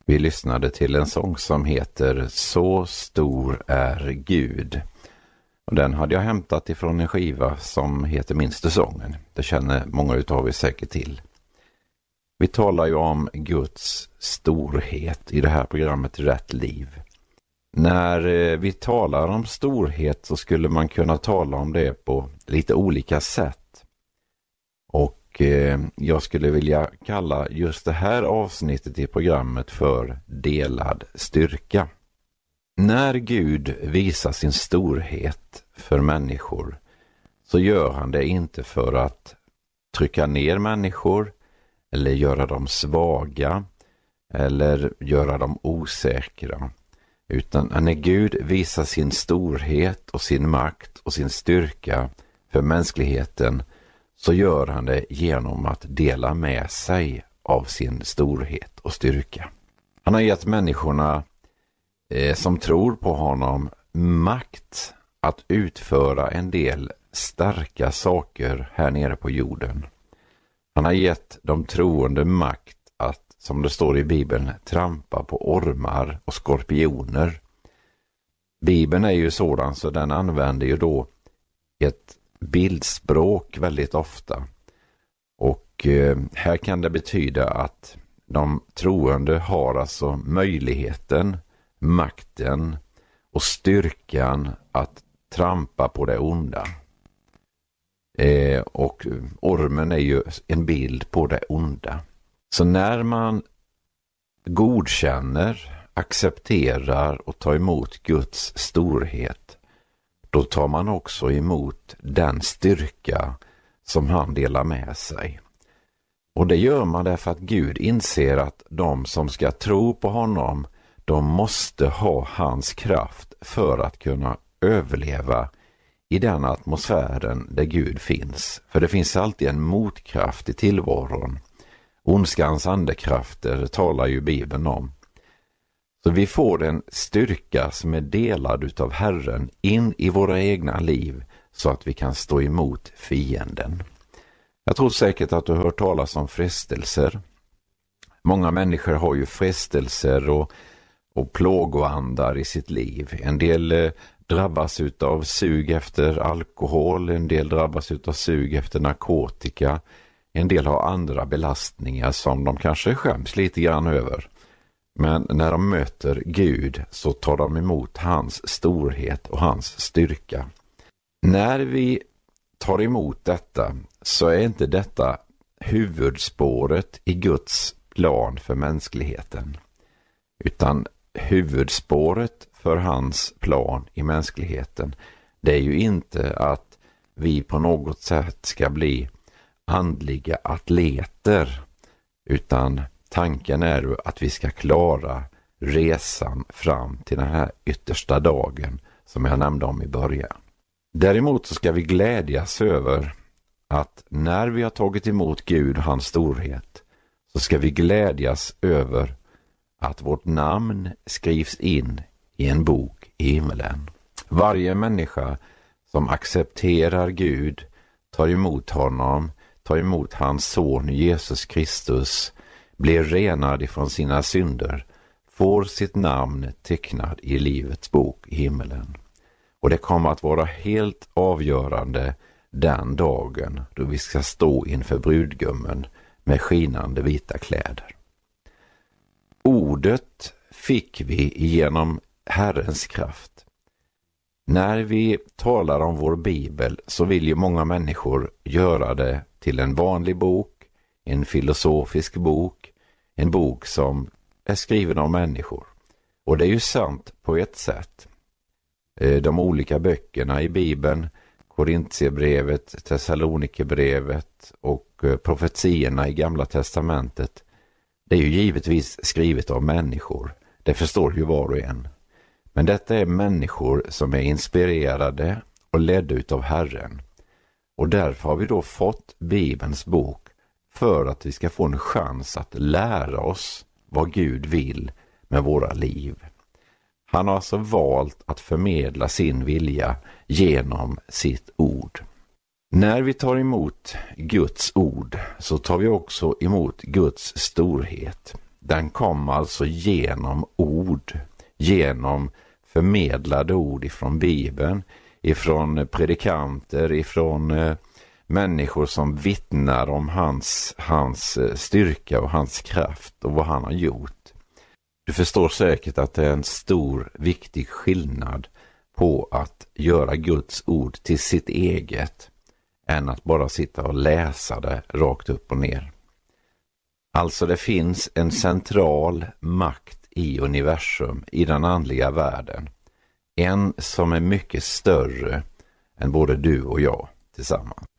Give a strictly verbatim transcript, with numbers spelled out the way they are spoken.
Vi lyssnade till en sång som heter Så stor är Gud. Och den hade jag hämtat ifrån en skiva som heter Minste sången. Det känner många utav er säkert till. Vi talar ju om Guds storhet i det här programmet Rätt liv. När vi talar om storhet så skulle man kunna tala om det på lite olika sätt. Och eh, jag skulle vilja kalla just det här avsnittet i programmet för delad styrka. När Gud visar sin storhet för människor så gör han det inte för att trycka ner människor eller göra dem svaga eller göra dem osäkra. Utan när Gud visar sin storhet och sin makt och sin styrka för mänskligheten så gör han det genom att dela med sig av sin storhet och styrka. Han har gett människorna eh, som tror på honom makt att utföra en del starka saker här nere på jorden. Han har gett de troende makt att, som det står i Bibeln, trampa på ormar och skorpioner. Bibeln är ju sådan så den använder ju då ett bildspråk väldigt ofta. Och eh, här kan det betyda att de troende har alltså möjligheten, makten och styrkan att trampa på det onda. Eh, och ormen är ju en bild på det onda. Så när man godkänner, accepterar och tar emot Guds storhet, då tar man också emot den styrka som han delar med sig. Och det gör man därför att Gud inser att de som ska tro på honom, de måste ha hans kraft för att kunna överleva i den atmosfären där Gud finns. För det finns alltid en motkraft i tillvaron. Ondskans andekrafter talar ju Bibeln om. Så vi får en styrka som är delad utav Herren in i våra egna liv så att vi kan stå emot fienden. Jag tror säkert att du har hört talas om frestelser. Många människor har ju frestelser och, och plågoandar i sitt liv. En del eh, drabbas utav sug efter alkohol, en del drabbas utav sug efter narkotika. En del har andra belastningar som de kanske skäms lite grann över. Men när de möter Gud så tar de emot hans storhet och hans styrka. När vi tar emot detta så är inte detta huvudspåret i Guds plan för mänskligheten. Utan huvudspåret för hans plan i mänskligheten, det är ju inte att vi på något sätt ska bli andliga atleter, utan tanken är ju att vi ska klara resan fram till den här yttersta dagen som jag nämnde om i början. Däremot så ska vi glädjas över att när vi har tagit emot Gud och hans storhet så ska vi glädjas över att vårt namn skrivs in i en bok i himlen. Varje människa som accepterar Gud, tar emot honom, tar emot hans son Jesus Kristus, blir renad ifrån sina synder, får sitt namn tecknad i livets bok i himlen. Och det kommer att vara helt avgörande den dagen då vi ska stå inför brudgummen med skinande vita kläder. Ordet fick vi genom Herrens kraft. När vi talar om vår bibel så vill ju många människor göra det till en vanlig bok, en filosofisk bok, en bok som är skriven av människor. Och det är ju sant på ett sätt. De olika böckerna i Bibeln, Korintierbrevet, Thessalonikerbrevet och profetierna i Gamla testamentet, det är ju givetvis skrivet av människor. Det förstår ju var och en. Men detta är människor som är inspirerade och ledda utav Herren. Och därför har vi då fått Bibelns bok för att vi ska få en chans att lära oss vad Gud vill med våra liv. Han har alltså valt att förmedla sin vilja genom sitt ord. När vi tar emot Guds ord så tar vi också emot Guds storhet. den kom alltså genom ord, genom förmedlade ord ifrån Bibeln, ifrån predikanter, ifrån eh, människor som vittnar om hans, hans styrka och hans kraft och vad han har gjort. Du förstår säkert att det är en stor, viktig skillnad på att göra Guds ord till sitt eget än att bara sitta och läsa det rakt upp och ner. Alltså det finns en central makt i universum, i den andliga världen. En som är mycket större än både du och jag tillsammans.